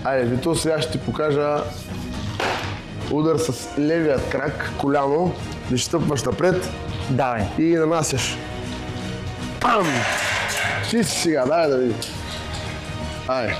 Айде, Вито, сега ще ти покажа удар с левият крак, коляно, да стъпваш напред. Давай. И нанасяш. Пам! Чисти сега, дай да видим. Айде.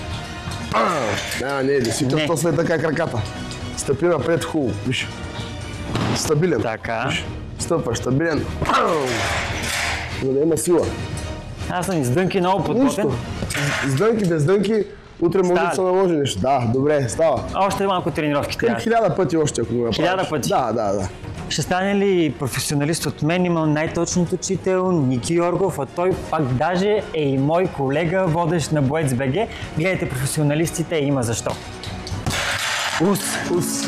Пам! Не, действително, точно е така краката. Стъпи напред хубаво, виж. Стабилен. Така. Виж. Стъпваш, стабилен. Пам! За да има сила. Аз съм издънки много подготвен. Нищо. С дънки, без дънки, утре може да се наложи нещо. Да, добре, става. Още малко тренировки трябва. 1000 пъти още, ако го направиш. 1000 пъти? Да. Ще стане ли професионалист от мен? Имам най-точният учител Ники Йоргов, а той пак даже е и мой колега, водещ на Боец БГ. Гледайте професионалистите, има защо. Ус!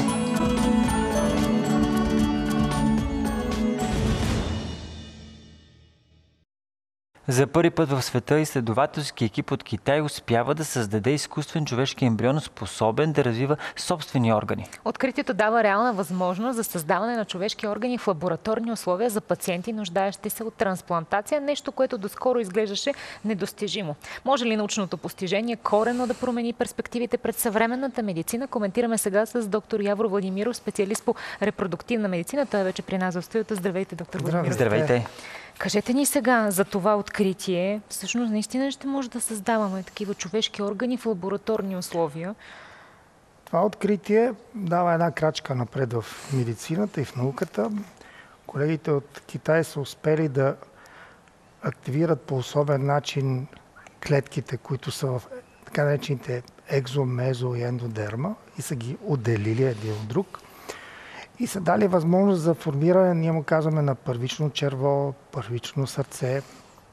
За първи път в света изследователски екип от Китай успява да създаде изкуствен човешки ембрион, способен да развива собствени органи. Откритието дава реална възможност за създаване на човешки органи в лабораторни условия за пациенти, нуждаещи се от трансплантация, нещо, което доскоро изглеждаше недостижимо. Може ли научното постижение коренно да промени перспективите пред съвременната медицина? Коментираме сега с доктор Явор Владимиров, специалист по репродуктивна медицина. Той е вече при нас в студиото. Здравейте, доктор Владимиров. Здравейте. Кажете ни сега за това откритие. Всъщност, наистина ще може да създаваме такива човешки органи в лабораторни условия. Това откритие дава една крачка напред в медицината и в науката. Колегите от Китай са успели да активират по особен начин клетките, които са в така наречените екзо, мезо и ендодерма и са ги отделили един от друг. И са дали възможност за формиране, ние му казваме, на първично черво, първично сърце.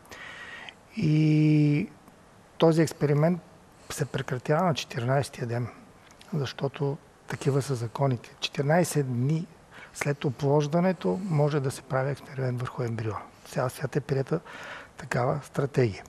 И този експеримент се прекратява на 14-тия ден, защото такива са законите. 14 дни след оплождането може да се прави експеримент върху ембриона. Цял свят е приета такава стратегия.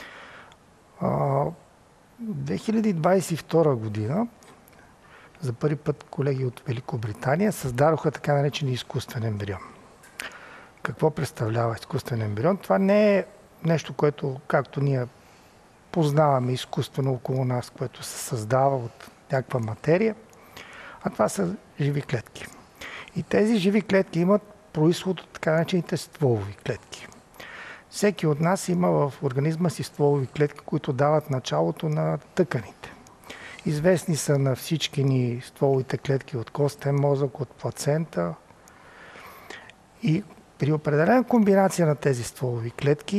2022 година за първи път колеги от Великобритания създадоха така наречен изкуствен ембрион. Какво представлява изкуствен ембрион? Това не е нещо, което, както ние познаваме изкуствено около нас, което се създава от някаква материя, а това са живи клетки. И тези живи клетки имат произход от така наречените стволови клетки. Всеки от нас има в организма си стволови клетки, които дават началото на тъканите. Известни са на всички ни стволовите клетки от костен мозък, от плацента. И при определена комбинация на тези стволови клетки